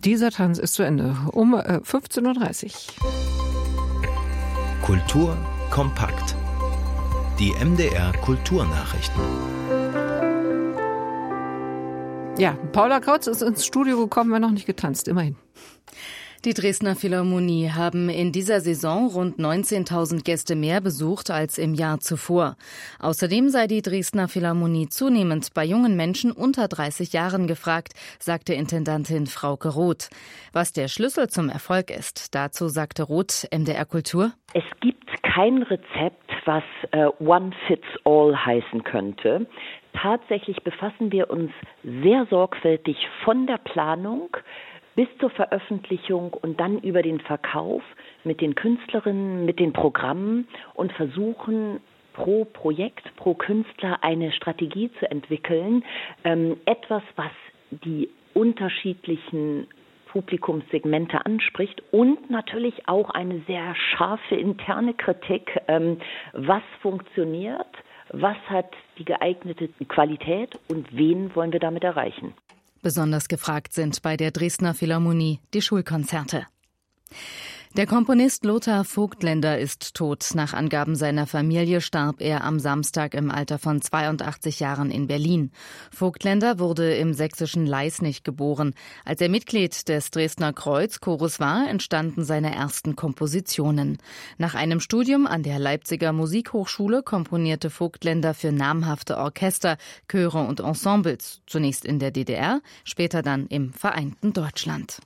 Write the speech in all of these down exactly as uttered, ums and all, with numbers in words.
Dieser Tanz ist zu Ende um äh, fünfzehn Uhr dreißig. Kultur kompakt. Die M D R Kulturnachrichten. Ja, Paula Kautz ist ins Studio gekommen, wir noch nicht getanzt, immerhin. Die Dresdner Philharmonie haben in dieser Saison rund neunzehntausend Gäste mehr besucht als im Jahr zuvor. Außerdem sei die Dresdner Philharmonie zunehmend bei jungen Menschen unter dreißig Jahren gefragt, sagte Intendantin Frauke Roth. Was der Schlüssel zum Erfolg ist, dazu sagte Roth M D R Kultur: Es gibt kein Rezept, was äh, One Fits All heißen könnte. Tatsächlich befassen wir uns sehr sorgfältig von der Planung bis zur Veröffentlichung und dann über den Verkauf mit den Künstlerinnen, mit den Programmen und versuchen pro Projekt, pro Künstler eine Strategie zu entwickeln. Ähm, etwas, was die unterschiedlichen Publikumssegmente anspricht und natürlich auch eine sehr scharfe interne Kritik, ähm, was funktioniert, was hat die geeignete Qualität und wen wollen wir damit erreichen. Besonders gefragt sind bei der Dresdner Philharmonie die Schulkonzerte. Der Komponist Lothar Voigtländer ist tot. Nach Angaben seiner Familie starb er am Samstag im Alter von zweiundachtzig Jahren in Berlin. Voigtländer wurde im sächsischen Leisnig geboren. Als er Mitglied des Dresdner Kreuzchores war, entstanden seine ersten Kompositionen. Nach einem Studium an der Leipziger Musikhochschule komponierte Voigtländer für namhafte Orchester, Chöre und Ensembles, zunächst in der D D R, später dann im vereinten Deutschland.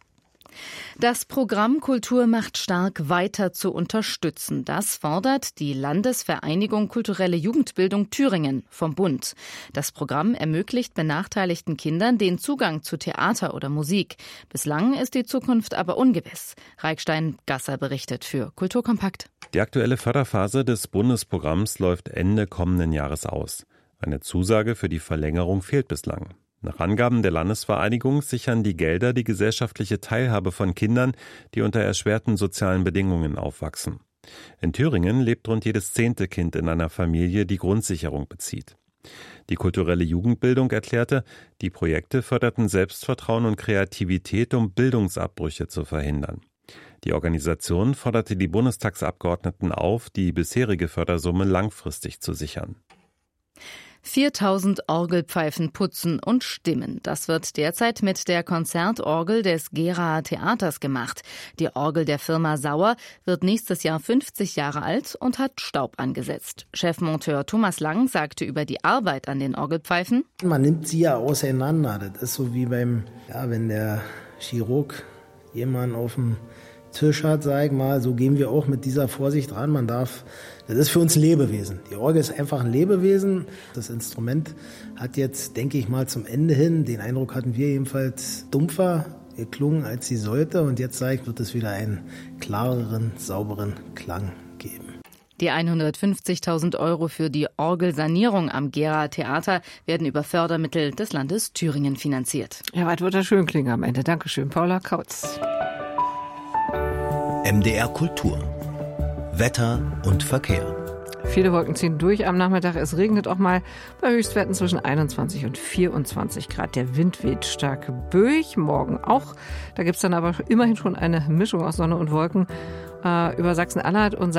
Das Programm Kultur macht stark weiter zu unterstützen. Das fordert die Landesvereinigung Kulturelle Jugendbildung Thüringen vom Bund. Das Programm ermöglicht benachteiligten Kindern den Zugang zu Theater oder Musik. Bislang ist die Zukunft aber ungewiss. Reikstein Gasser berichtet für Kulturkompakt. Die aktuelle Förderphase des Bundesprogramms läuft Ende kommenden Jahres aus. Eine Zusage für die Verlängerung fehlt bislang. Nach Angaben der Landesvereinigung sichern die Gelder die gesellschaftliche Teilhabe von Kindern, die unter erschwerten sozialen Bedingungen aufwachsen. In Thüringen lebt rund jedes zehnte Kind in einer Familie, die Grundsicherung bezieht. Die kulturelle Jugendbildung erklärte, die Projekte förderten Selbstvertrauen und Kreativität, um Bildungsabbrüche zu verhindern. Die Organisation forderte die Bundestagsabgeordneten auf, die bisherige Fördersumme langfristig zu sichern. viertausend Orgelpfeifen putzen und stimmen. Das wird derzeit mit der Konzertorgel des Geraer Theaters gemacht. Die Orgel der Firma Sauer wird nächstes Jahr fünfzig Jahre alt und hat Staub angesetzt. Chefmonteur Thomas Lang sagte über die Arbeit an den Orgelpfeifen: Man nimmt sie ja auseinander. Das ist so wie beim, ja, wenn der Chirurg jemanden auf dem Tisch hat, sag ich mal, so gehen wir auch mit dieser Vorsicht ran. Man darf, das ist für uns ein Lebewesen. Die Orgel ist einfach ein Lebewesen. Das Instrument hat jetzt, denke ich mal, zum Ende hin, den Eindruck hatten wir jedenfalls, dumpfer geklungen, als sie sollte. Und jetzt, sage ich, wird es wieder einen klareren, sauberen Klang geben. Die hundertfünfzigtausend Euro für die Orgelsanierung am Geraer Theater werden über Fördermittel des Landes Thüringen finanziert. Ja, was wird das schön klingen am Ende. Dankeschön, Paula Kautz. M D R Kultur. Wetter und Verkehr. Viele Wolken ziehen durch am Nachmittag. Es regnet auch mal bei Höchstwerten zwischen einundzwanzig und vierundzwanzig Grad. Der Wind weht stark böig. Morgen auch. Da gibt es dann aber immerhin schon eine Mischung aus Sonne und Wolken äh, über Sachsen-Anhalt und